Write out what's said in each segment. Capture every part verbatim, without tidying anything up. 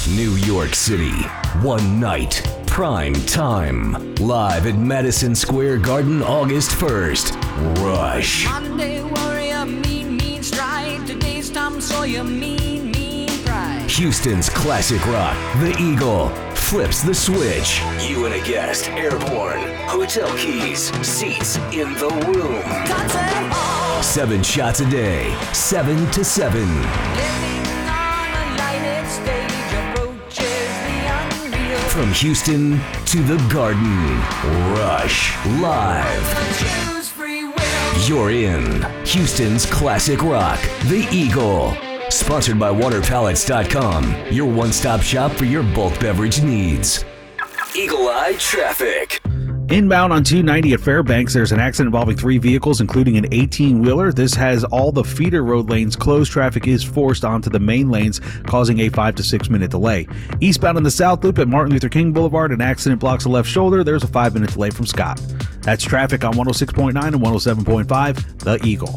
New York City, one night, prime time, live at Madison Square Garden, August first. Rush. Monday warrior, mean, mean stride. Today's Tom Sawyer, mean, mean pride. Houston's classic rock, The Eagle, flips the switch. You and a guest, airborne, hotel keys, seats in the room. Concert hall. Seven shots a day, seven to seven. Living on a lighted stage approaches the unreal. From Houston to the Garden, Rush live. Choose free will. You're in Houston's classic rock, The Eagle. Sponsored by water pallets dot com, your one-stop shop for your bulk beverage needs. Eagle Eye Traffic. Inbound on two ninety at Fairbanks, there's an accident involving three vehicles, including an eighteen-wheeler. This has all the feeder road lanes closed. Traffic is forced onto the main lanes, causing a five to six minute delay. Eastbound on the South Loop at Martin Luther King Boulevard, an accident blocks the left shoulder. There's a five minute delay from Scott. That's traffic on one oh six point nine and one oh seven point five, The Eagle.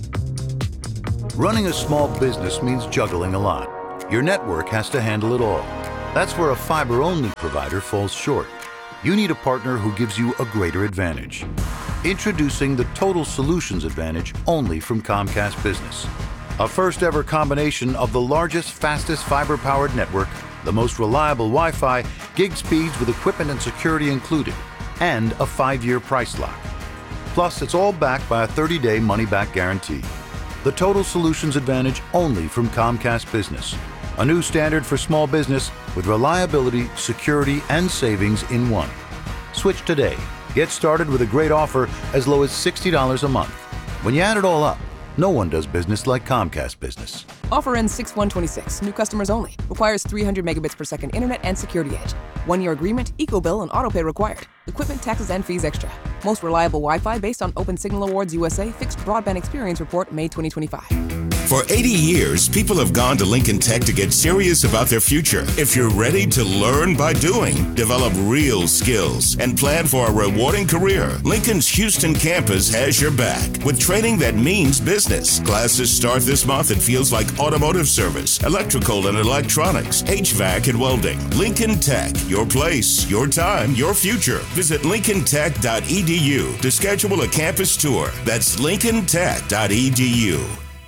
Running a small business means juggling a lot. Your network has to handle it all. That's where a fiber-only provider falls short. You need a partner who gives you a greater advantage. Introducing the Total Solutions Advantage only from Comcast Business. A first-ever combination of the largest, fastest fiber-powered network, the most reliable Wi-Fi, gig speeds with equipment and security included, and a five-year price lock. Plus, it's all backed by a thirty day money-back guarantee. The Total Solutions Advantage only from Comcast Business. A new standard for small business with reliability, security, and savings in one. Switch today. Get started with a great offer as low as sixty dollars a month. When you add it all up, no one does business like Comcast Business. Offer ends six one twenty-six. New customers only. Requires three hundred megabits per second internet and security edge. One-year agreement, EcoBill, and autopay required. Equipment, taxes, and fees extra. Most reliable Wi-Fi based on Open Signal Awards U S A Fixed Broadband Experience Report, May twenty twenty-five. For eighty years, people have gone to Lincoln Tech to get serious about their future. If you're ready to learn by doing, develop real skills, and plan for a rewarding career, Lincoln's Houston campus has your back with training that means business. Classes start this month and feels like automotive service, electrical and electronics, H V A C and welding. Lincoln Tech, your place, your time, your future. Visit lincoln tech dot e d u to schedule a campus tour. That's lincoln tech dot e d u.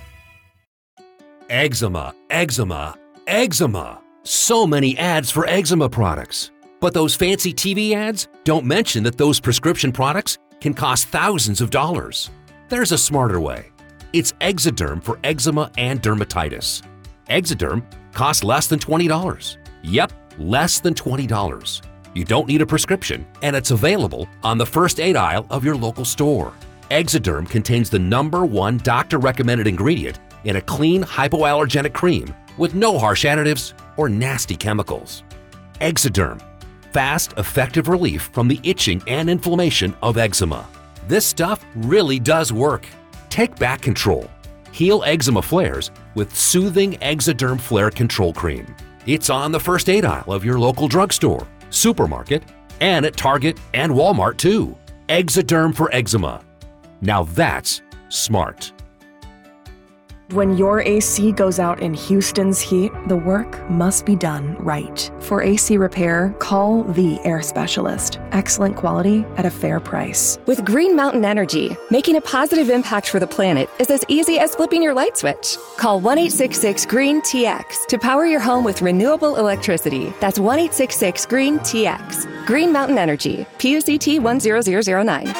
Eczema, eczema, eczema. So many ads for eczema products. But those fancy T V ads don't mention that those prescription products can cost thousands of dollars. There's a smarter way. It's Exoderm for eczema and dermatitis. Exoderm costs less than twenty dollars. Yep, less than twenty dollars. You don't need a prescription, and it's available on the first aid aisle of your local store. Exoderm contains the number one doctor-recommended ingredient in a clean, hypoallergenic cream with no harsh additives or nasty chemicals. Exoderm, fast, effective relief from the itching and inflammation of eczema. This stuff really does work. Take back control. Heal eczema flares with soothing Exoderm Flare Control Cream. It's on the first aid aisle of your local drugstore, supermarket, and at Target and Walmart too. Exoderm for eczema. Now that's smart. When your A C goes out in Houston's heat, the work must be done right. For A C repair, call the Air Specialist. Excellent quality at a fair price. With Green Mountain Energy, making a positive impact for the planet is as easy as flipping your light switch. Call one eight six six green T X to power your home with renewable electricity. That's one eight six six green T X. Green Mountain Energy, P U C T one zero zero zero nine.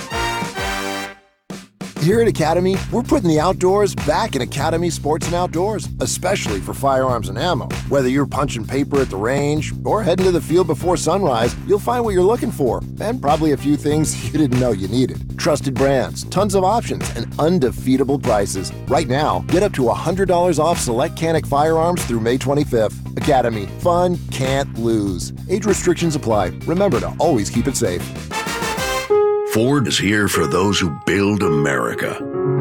Here at Academy, we're putting the outdoors back in Academy Sports and Outdoors, especially for firearms and ammo. Whether you're punching paper at the range or heading to the field before sunrise, you'll find what you're looking for, and probably a few things you didn't know you needed. Trusted brands, tons of options, and undefeatable prices. Right now, get up to one hundred dollars off select Canik firearms through May twenty-fifth. Academy, fun can't lose. Age restrictions apply. Remember to always keep it safe. Ford is here for those who build America.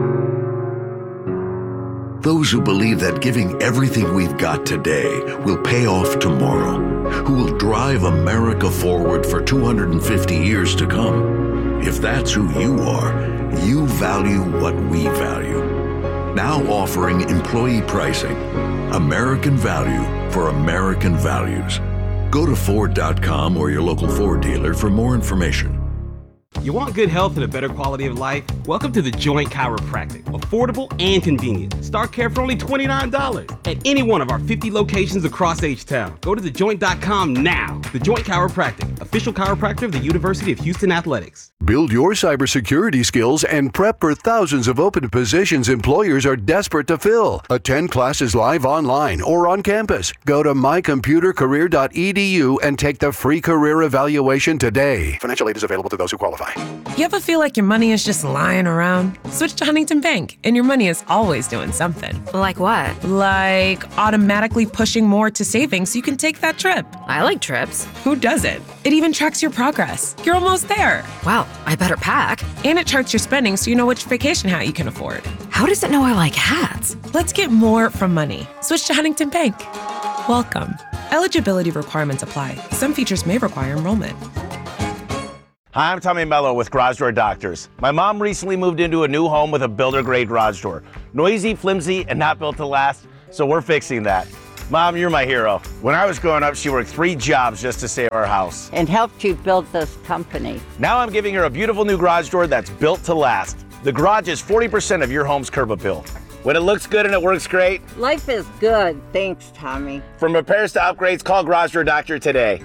Those who believe that giving everything we've got today will pay off tomorrow. Who will drive America forward for two hundred fifty years to come. If that's who you are, you value what we value. Now offering employee pricing. American value for American values. Go to Ford dot com or your local Ford dealer for more information. You want good health and a better quality of life? Welcome to The Joint Chiropractic. Affordable and convenient. Start care for only twenty-nine dollars at any one of our fifty locations across H-Town. Go to the joint dot com now. The Joint Chiropractic, official chiropractor of the University of Houston Athletics. Build your cybersecurity skills and prep for thousands of open positions employers are desperate to fill. Attend classes live online or on campus. Go to my computer career dot e d u and take the free career evaluation today. Financial aid is available to those who qualify. You ever feel like your money is just lying around? Switch to Huntington Bank, and your money is always doing something. Like what? Like automatically pushing more to savings so you can take that trip. I like trips. Who doesn't? It even tracks your progress. You're almost there. Wow, I better pack. And it charts your spending so you know which vacation hat you can afford. How does it know I like hats? Let's get more from money. Switch to Huntington Bank. Welcome. Eligibility requirements apply. Some features may require enrollment. Hi, I'm Tommy Mello with Garage Door Doctors. My mom recently moved into a new home with a builder-grade garage door. Noisy, flimsy, and not built to last, so we're fixing that. Mom, you're my hero. When I was growing up, she worked three jobs just to save our house. And helped you build this company. Now I'm giving her a beautiful new garage door that's built to last. The garage is forty percent of your home's curb appeal. When it looks good and it works great. Life is good. Thanks, Tommy. From repairs to upgrades, call Garage Door Doctor today.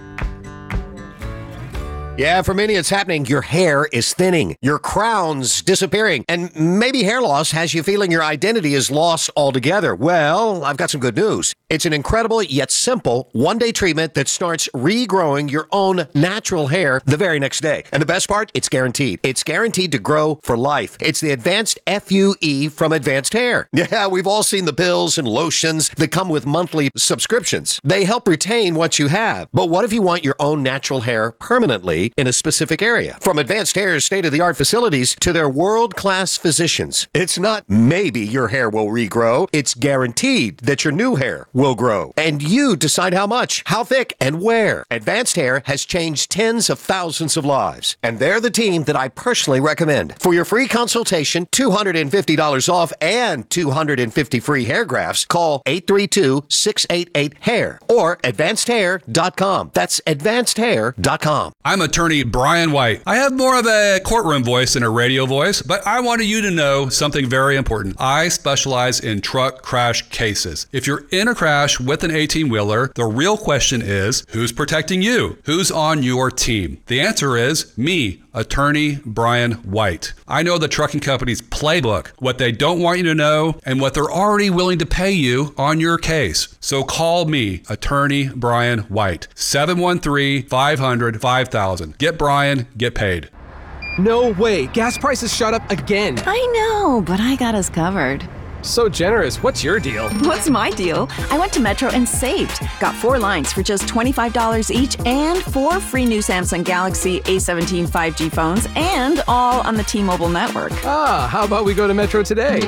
Yeah, for many it's happening. Your hair is thinning, your crown's disappearing, and maybe hair loss has you feeling your identity is lost altogether. Well, I've got some good news. It's an incredible yet simple one-day treatment that starts regrowing your own natural hair the very next day. And the best part, it's guaranteed. It's guaranteed to grow for life. It's the Advanced F U E from Advanced Hair. Yeah, we've all seen the pills and lotions that come with monthly subscriptions. They help retain what you have. But what if you want your own natural hair permanently in a specific area? From Advanced Hair's state-of-the-art facilities to their world-class physicians, it's not maybe your hair will regrow. It's guaranteed that your new hair will grow. And you decide how much, how thick, and where. Advanced Hair has changed tens of thousands of lives. And they're the team that I personally recommend. For your free consultation, two hundred fifty dollars off, and two hundred fifty free hair grafts, call eight three two, six eight eight, hair or advanced hair dot com. That's advanced hair dot com. I'm attorney Brian White. I have more of a courtroom voice than a radio voice, but I wanted you to know something very important. I specialize in truck crash cases. If you're in a crash with an eighteen-wheeler, the real question is, who's protecting you? Who's on your team? The answer is me, attorney Brian White. I know the trucking company's playbook, what they don't want you to know, and what they're already willing to pay you on your case. So call me, attorney Brian White, seven one three, five hundred, five thousand. Get Brian, get paid. No way, gas prices shot up again. I know, but I got us covered. So generous. What's your deal? What's my deal? I went to Metro and saved. Got four lines for just twenty-five dollars each and four free new Samsung Galaxy A seventeen five G phones, and all on the T-Mobile network. Ah, how about we go to Metro today?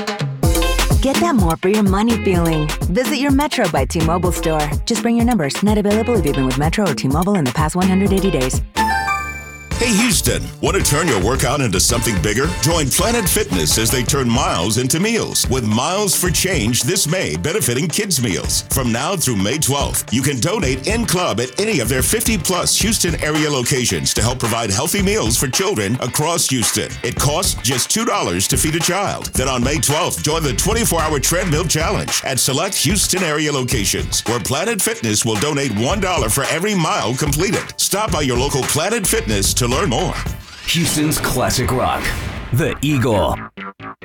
Get that more for your money feeling. Visit your Metro by T-Mobile store. Just bring your numbers. Net available if you've been with Metro or T-Mobile in the past one hundred eighty days. Hey Houston, want to turn your workout into something bigger? Join Planet Fitness as they turn miles into meals with Miles for Change this May, benefiting kids' meals. From now through May twelfth, you can donate in-club at any of their fifty plus Houston area locations to help provide healthy meals for children across Houston. It costs just two dollars to feed a child. Then on May twelfth, join the twenty-four hour Treadmill Challenge at select Houston area locations, where Planet Fitness will donate one dollar for every mile completed. Stop by your local Planet Fitness to learn more. Houston's classic rock, The Eagle.